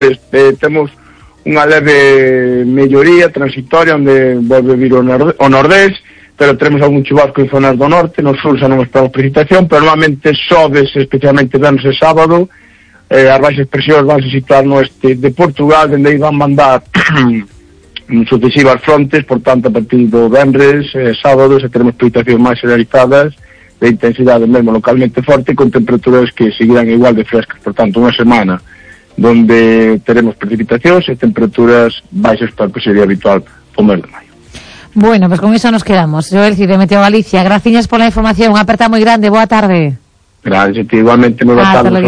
Temos unha leve melloría transitoria onde volve vir o nordés, pero teremos algún chubasco en zonas do norte. No sur xa non esperamos precipitación, pero normalmente xoves, especialmente venres e sábado. As baixas presións van a situar no este de Portugal, dende aí van mandar sucesivas frontes, por tanto a partir do venres e sábado se teremos precipitacións máis generalizadas de intensidade mesmo localmente forte, con temperaturas que seguirán igual de frescas. Por tanto, unha semana donde teremos precipitacións e temperaturas baixas para o que sería habitual o mes de maio. Bueno, pues con eso nos quedamos. Joel Cid, de Meteo Galicia, gracias por la información, unha aperta moi grande, boa tarde. Gracias, igualmente, moi boa tarde.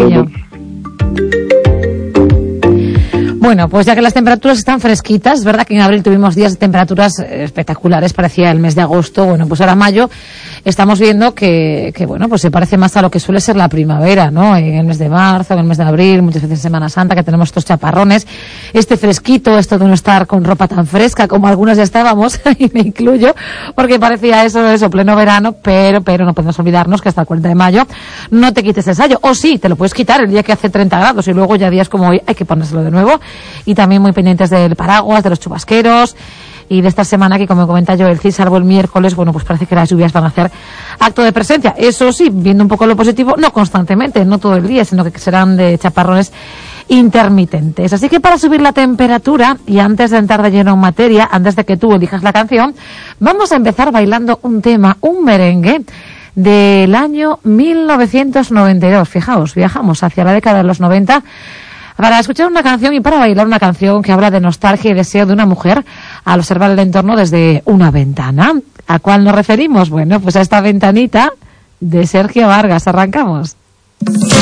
Bueno, pues ya que las temperaturas están fresquitas, es verdad que en abril tuvimos días de temperaturas espectaculares, parecía el mes de agosto. Bueno, pues ahora mayo estamos viendo que bueno, pues se parece más a lo que suele ser la primavera, ¿no? En el mes de marzo, en el mes de abril, muchas veces en Semana Santa, que tenemos estos chaparrones, este fresquito, esto de no estar con ropa tan fresca como algunos ya estábamos, y me incluyo, porque parecía eso, pleno verano, pero no podemos olvidarnos que hasta el 40 de mayo no te quites el sayo, o sí, te lo puedes quitar el día que hace 30 grados, y luego ya días como hoy hay que ponérselo de nuevo. Y también muy pendientes del paraguas, de los chubasqueros y de esta semana que, como comenta Joel Cid, salvo el miércoles, bueno, pues parece que las lluvias van a hacer acto de presencia. Eso sí, viendo un poco lo positivo, no constantemente, no todo el día, sino que serán de chaparrones intermitentes. Así que para subir la temperatura, y antes de entrar de lleno en materia, antes de que tú elijas la canción, vamos a empezar bailando un tema, un merengue del año 1992. Fijaos, viajamos hacia la década de los 90 para escuchar una canción y para bailar una canción que habla de nostalgia y deseo de una mujer al observar el entorno desde una ventana. ¿A cuál nos referimos? Bueno, pues a esta ventanita de Sergio Vargas. Arrancamos.